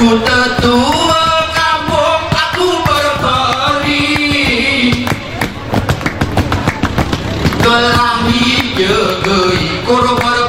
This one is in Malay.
Ku tetua kampung aku berberi Kelahi jegei koro